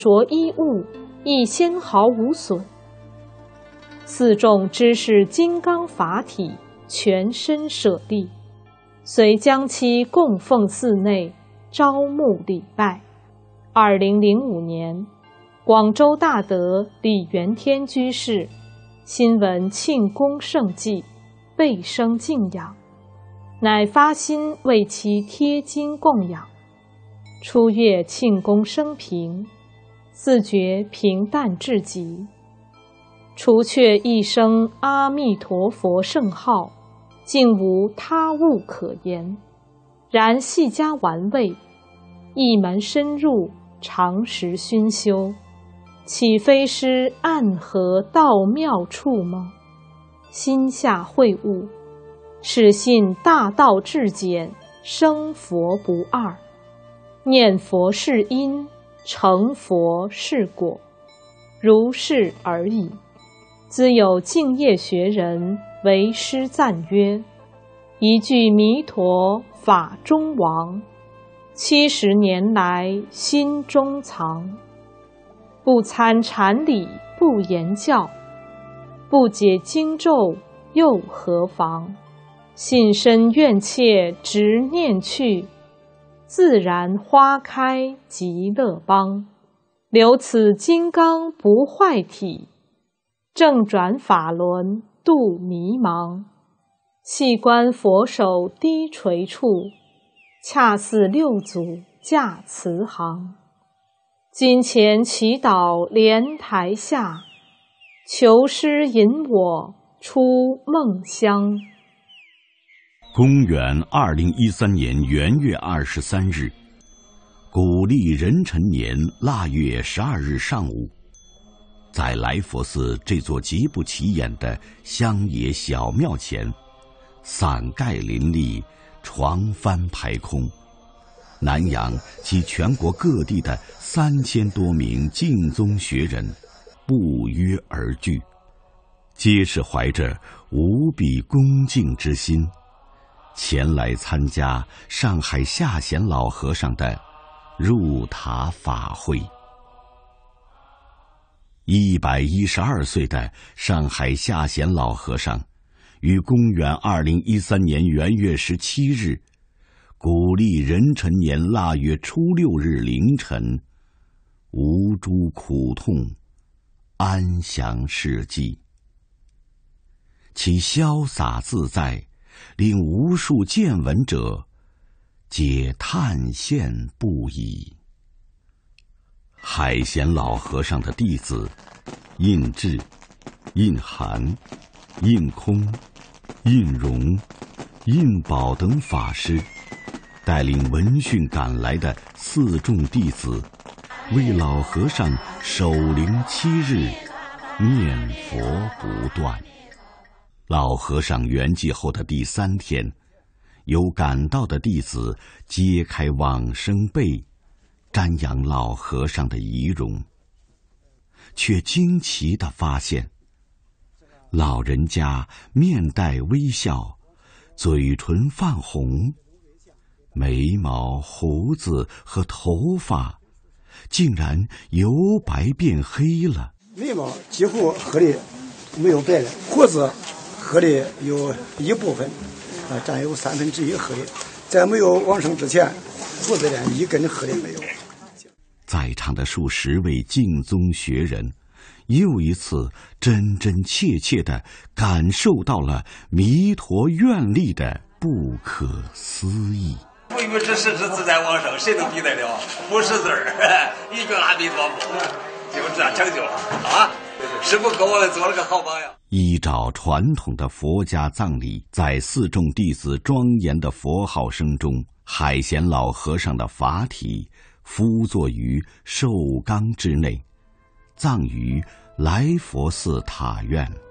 着衣物亦纤毫无损。寺众知是金刚法体，全身舍利，遂将其供奉寺内，招募礼拜。2005年，广州大德李元天居士新闻庆功盛绩，倍生敬仰，乃发心为其贴金供养。初阅庆功生平，自觉平淡至极，除却一声阿弥陀佛圣号，竟无他物可言。然细加玩味，一门深入，常时熏修，岂非是暗合道妙处吗？心下会悟，始信大道至简，生佛不二。念佛是因，成佛是果，如是而已。兹有净业学人为师赞曰：一句弥陀法中王，70年来心中藏。不参禅理不言教，不解经咒又何妨？信身愿切直念去，自然花开极乐邦。留此金刚不坏体，正转法轮度迷茫。细观佛手低垂处，恰似六祖驾慈航。金钱祈祷莲台下，求师引我出梦乡。 公元2013年元月23日，古历壬辰年腊月12日上午，在来佛寺这座极不起眼的乡野小庙前，伞盖林立，床幡排空，南洋及全国各地的3000多名净宗学人不约而聚，皆是怀着无比恭敬之心，前来参加上海下贤老和尚的入塔法会。112岁的上海下贤老和尚，于公元2013年元月17日，古历壬辰年腊月初6日凌晨，无诸苦痛，安详逝迹。其潇洒自在，令无数见闻者皆叹羡不已。海贤老和尚的弟子印智、印涵、印空、印荣、印宝等法师，带领闻讯赶来的寺众弟子，为老和尚守灵7日，念佛不断。老和尚圆寂后的第3天，有赶到的弟子揭开往生被，瞻仰老和尚的遗容，却惊奇地发现，老人家面带微笑，嘴唇泛红，眉毛、胡子和头发竟然由白变黑了。 眉毛几乎黑的没有白了，胡子黑的有一部分，占有1/3黑的。在没有往生之前，胡子连一根黑的没有。 在场的数十位净宗学人，又一次真真切切地感受到了弥陀愿力的不可思议。 不与之实之自在往生，谁能比得了？不识字儿，一句阿弥陀佛，就这样成就了啊！师父给我们做了个好榜样。 依照传统的佛家葬礼，在寺众弟子庄严的佛号声中，海贤老和尚的法体敷坐于寿缸之内，葬于来佛寺塔院。